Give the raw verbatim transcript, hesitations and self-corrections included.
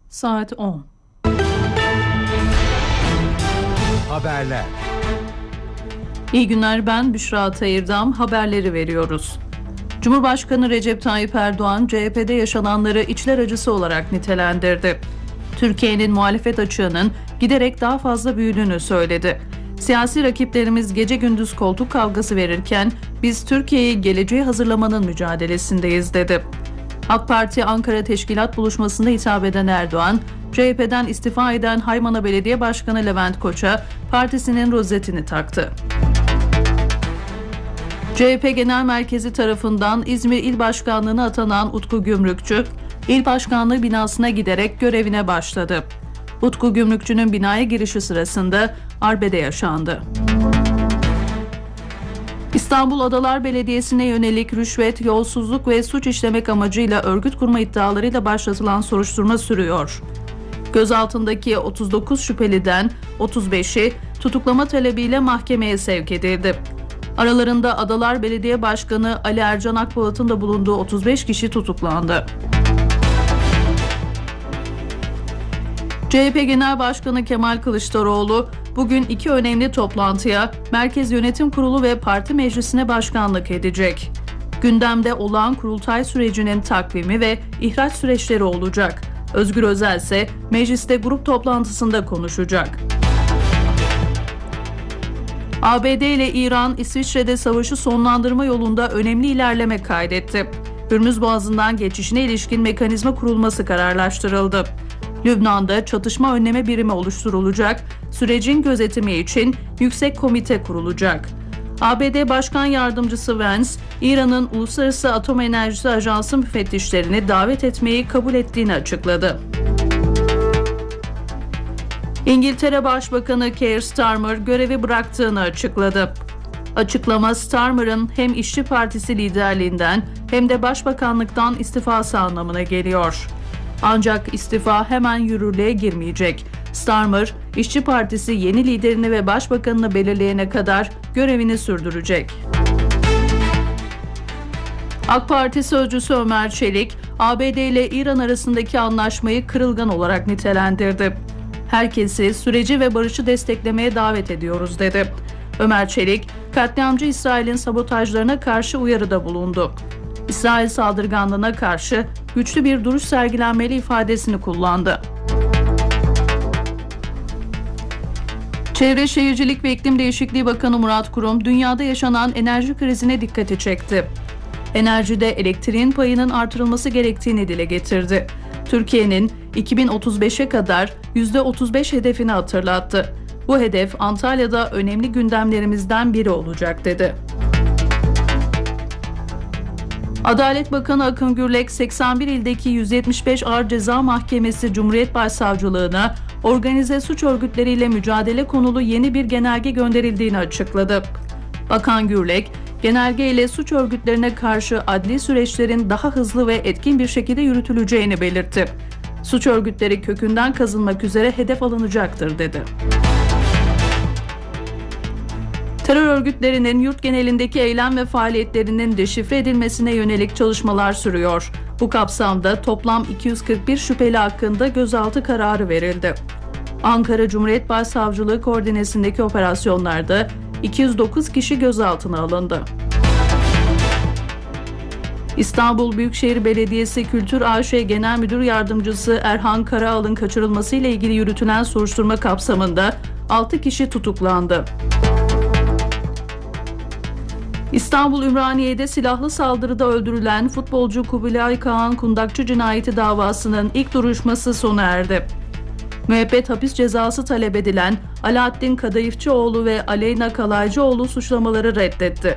Saat on. Haberler. İyi günler, ben Büşra Tayırdam. Haberleri veriyoruz. Cumhurbaşkanı Recep Tayyip Erdoğan, C H P'de yaşananları içler acısı olarak nitelendirdi. Türkiye'nin muhalefet açığının giderek daha fazla büyüdüğünü söyledi. Siyasi rakiplerimiz gece gündüz koltuk kavgası verirken biz Türkiye'yi geleceğe hazırlamanın mücadelesindeyiz dedi. AK Parti Ankara Teşkilat Buluşması'nda hitap eden Erdoğan, C H P'den istifa eden Haymana Belediye Başkanı Levent Koç'a partisinin rozetini taktı. C H P Genel Merkezi tarafından İzmir İl Başkanlığı'na atanan Utku Gümrükçü, İl Başkanlığı binasına giderek görevine başladı. Utku Gümrükçü'nün binaya girişi sırasında arbede yaşandı. İstanbul Adalar Belediyesi'ne yönelik rüşvet, yolsuzluk ve suç işlemek amacıyla örgüt kurma iddialarıyla başlatılan soruşturma sürüyor. Gözaltındaki otuz dokuz şüpheliden otuz beşi tutuklama talebiyle mahkemeye sevk edildi. Aralarında Adalar Belediye Başkanı Ali Ercan Akpolat'ın da bulunduğu otuz beş kişi tutuklandı. C H P Genel Başkanı Kemal Kılıçdaroğlu bugün iki önemli toplantıya Merkez Yönetim Kurulu ve Parti Meclisi'ne başkanlık edecek. Gündemde olağan kurultay sürecinin takvimi ve ihraç süreçleri olacak. Özgür Özel ise mecliste grup toplantısında konuşacak. A B D ile İran, İsviçre'de savaşı sonlandırma yolunda önemli ilerleme kaydetti. Hürmüz Boğazı'ndan geçişine ilişkin mekanizma kurulması kararlaştırıldı. Lübnan'da çatışma önleme birimi oluşturulacak, sürecin gözetimi için yüksek komite kurulacak. A B D Başkan Yardımcısı Vance, İran'ın Uluslararası Atom Enerjisi Ajansı müfettişlerini davet etmeyi kabul ettiğini açıkladı. İngiltere Başbakanı Keir Starmer görevi bıraktığını açıkladı. Açıklama, Starmer'ın hem İşçi Partisi liderliğinden hem de başbakanlıktan istifası anlamına geliyor. Ancak istifa hemen yürürlüğe girmeyecek. Starmer, İşçi Partisi yeni liderini ve başbakanını belirleyene kadar görevini sürdürecek. AK Parti sözcüsü Ömer Çelik, A B D ile İran arasındaki anlaşmayı kırılgan olarak nitelendirdi. Herkesi süreci ve barışı desteklemeye davet ediyoruz dedi. Ömer Çelik, katliamcı İsrail'in sabotajlarına karşı uyarıda bulundu. İsrail saldırganlığına karşı güçlü bir duruş sergilenmeli ifadesini kullandı. Çevre Şehircilik ve İklim Değişikliği Bakanı Murat Kurum, dünyada yaşanan enerji krizine dikkati çekti. Enerjide elektriğin payının artırılması gerektiğini dile getirdi. Türkiye'nin iki bin otuz beşe kadar yüzde otuz beş hedefini hatırlattı. Bu hedef Antalya'da önemli gündemlerimizden biri olacak dedi. Adalet Bakanı Akın Gürlek, seksen bir ildeki yüz yetmiş beş Ağır Ceza Mahkemesi Cumhuriyet Başsavcılığına organize suç örgütleriyle mücadele konulu yeni bir genelge gönderildiğini açıkladı. Bakan Gürlek, genelge ile suç örgütlerine karşı adli süreçlerin daha hızlı ve etkin bir şekilde yürütüleceğini belirtti. Suç örgütleri kökünden kazınmak üzere hedef alınacaktır dedi. Terör örgütlerinin yurt genelindeki eylem ve faaliyetlerinin deşifre edilmesine yönelik çalışmalar sürüyor. Bu kapsamda toplam iki yüz kırk bir şüpheli hakkında gözaltı kararı verildi. Ankara Cumhuriyet Başsavcılığı koordinesindeki operasyonlarda iki yüz dokuz kişi gözaltına alındı. İstanbul Büyükşehir Belediyesi Kültür A Ş Genel Müdür Yardımcısı Erhan Karaal'ın kaçırılması ile ilgili yürütülen soruşturma kapsamında altı kişi tutuklandı. İstanbul Ümraniye'de silahlı saldırıda öldürülen futbolcu Kubilay Kaan Kundakçı cinayeti davasının ilk duruşması sona erdi. Müebbet hapis cezası talep edilen Alaaddin Kadayıfçıoğlu ve Aleyna Kalaycıoğlu suçlamaları reddetti.